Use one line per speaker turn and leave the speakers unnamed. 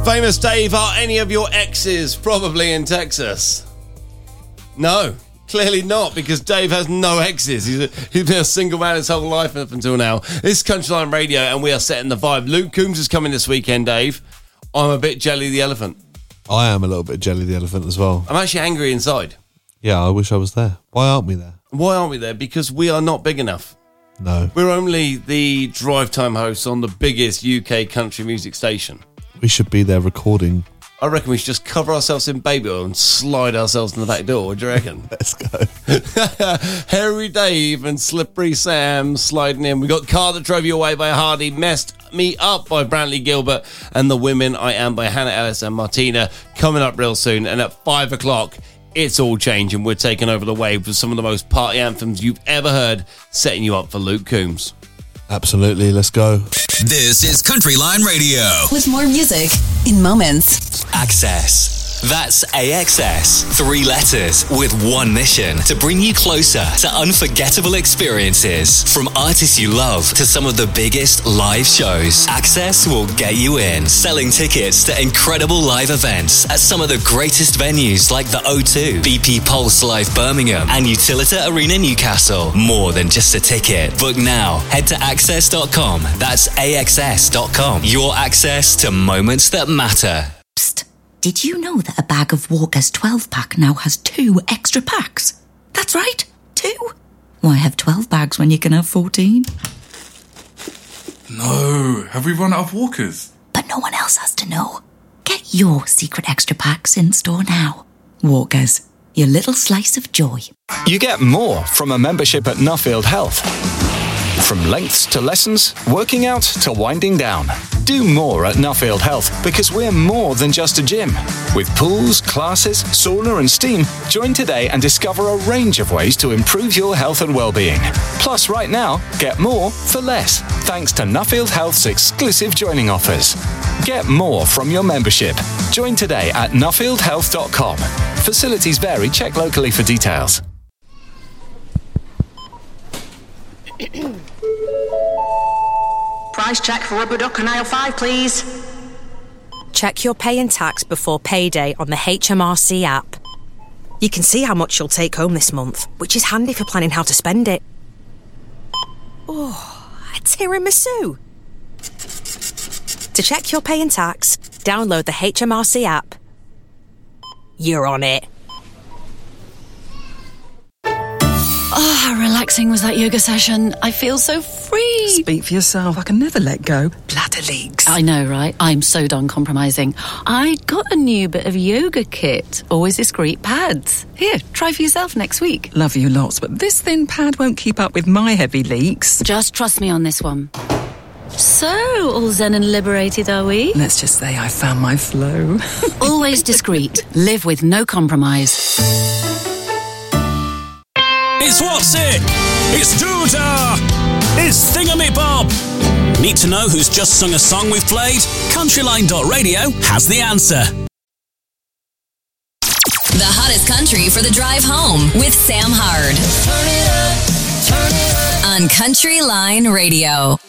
Famous Dave, are any of your exes probably in Texas? No, clearly not, because Dave has no exes. He's been a single man his whole life up until now. This is Countryline Radio, and we are setting the vibe. Luke Combs is coming this weekend, Dave. I'm a bit jelly the elephant.
I am a little bit jelly the elephant as well.
I'm actually angry inside.
Yeah, I wish I was there. Why aren't we there?
Why aren't we there? Because we are not big enough.
No.
We're only the drive time hosts on the biggest UK country music station.
We should be there recording.
I reckon we should just cover ourselves in baby oil and slide ourselves in the back door. What do you reckon?
Let's go.
Harry Dave and Slippery Sam sliding in. We got Car That Drove You Away by Hardy, Messed Me Up by Brantley Gilbert, and The Women I Am by Hannah Ellis and Martina coming up real soon. And at 5 o'clock, it's all changing. We're taking over the wave with some of the most party anthems you've ever heard, setting you up for Luke Combs.
Absolutely, let's go.
This is Countryline Radio.
With more music in moments.
Access. That's AXS. 3 letters with one mission: to bring you closer to unforgettable experiences. From artists you love to some of the biggest live shows, Access will get you in. Selling tickets to incredible live events at some of the greatest venues like the O2, BP Pulse Live Birmingham, and Utilita Arena Newcastle. More than just a ticket. Book now. Head to access.com. That's AXS.com. Your access to moments that matter.
Psst. Did you know that a bag of Walker's 12-pack now has 2 extra packs? That's right, 2. Why have 12 bags when you can have 14?
No, have we run out of Walkers?
But no one else has to know. Get your secret extra packs in store now. Walkers, your little slice of joy.
You get more from a membership at Nuffield Health. From lengths to lessons, working out to winding down. Do more at Nuffield Health, because we're more than just a gym. With pools, classes, sauna and steam, join today and discover a range of ways to improve your health and well-being. Plus, right now, get more for less, thanks to Nuffield Health's exclusive joining offers. Get more from your membership. Join today at nuffieldhealth.com. Facilities vary. Check locally for details.
Price check for rubber duck and aisle 5, please.
Check your pay and tax before payday on the HMRC app. You can see how much you'll take home this month, which is handy for planning how to spend it. Oh, a tiramisu. To check your pay and tax, download the HMRC app. You're on it.
Oh, how relaxing was that yoga session. I feel so free.
Speak for yourself. I can never let go. Bladder leaks.
I know, right? I'm so done compromising. I got a new bit of yoga kit. Always discreet pads. Here, try for yourself next week.
Love you lots, but this thin pad won't keep up with my heavy leaks.
Just trust me on this one. So, all zen and liberated, are we?
Let's just say I found my flow.
Always discreet. Live with no compromise.
It's What's It? It's Doodah! It's Thingamabob! Need to know who's just sung a song we've played? Countryline.radio has the answer.
The hottest country for the drive home with Sam Hard.
Turn it up, turn it up.
On Countryline Radio.